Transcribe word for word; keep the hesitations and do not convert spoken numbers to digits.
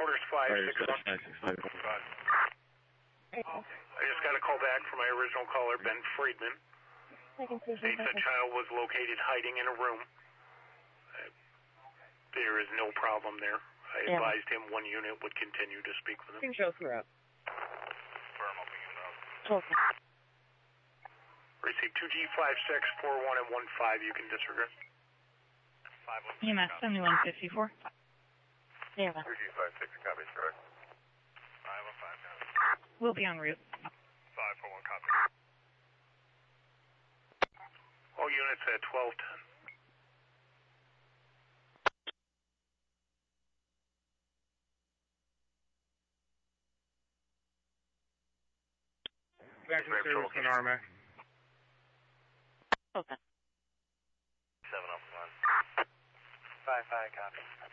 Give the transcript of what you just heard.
headquarters five six one. I just got a call back from my original caller, Ben Friedman. States a child was located hiding in a room. Uh, there is no problem there. I Yeah. advised him one unit would continue to speak with him. Can show throughout. Firm open unit out. Okay. Receive two G five six four one and one five. You can disregard. E M S seventy-one fifty-four. Yeah. two G five six, copy, correct. five one five, copy. We'll be en route. five four one, copy. All units at twelve ten. Back to service in Arma. Okay. seven up one. five five, copy.